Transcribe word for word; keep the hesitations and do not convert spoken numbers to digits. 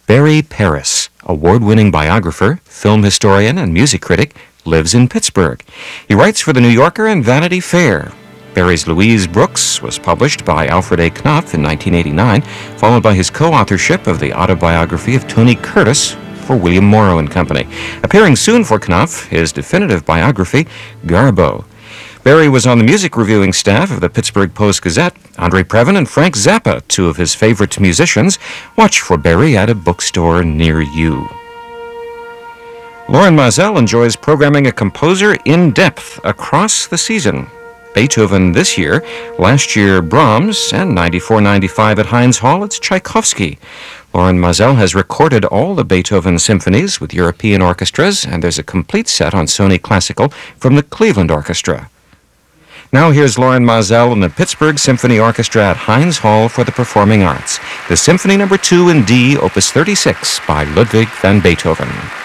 Barry Paris, award-winning biographer, film historian, and music critic, lives in Pittsburgh. He writes for The New Yorker and Vanity Fair. Barry's Louise Brooks was published by Alfred A. Knopf in nineteen eighty-nine, followed by his co-authorship of the autobiography of Tony Curtis for William Morrow and Company. Appearing soon for Knopf, his definitive biography, Garbo. Barry was on the music reviewing staff of the Pittsburgh Post-Gazette. Andre Previn and Frank Zappa, two of his favorite musicians. Watch for Barry at a bookstore near you. Lauren Mazel enjoys programming a composer in depth across the season. Beethoven this year, last year Brahms, and ninety-four ninety-five at Heinz Hall, it's Tchaikovsky. Lauren Mazel has recorded all the Beethoven symphonies with European orchestras, and there's a complete set on Sony Classical from the Cleveland Orchestra. Now here's Lauren Mazel and the Pittsburgh Symphony Orchestra at Heinz Hall for the Performing Arts. The Symphony Number two in D, Opus thirty-six by Ludwig van Beethoven.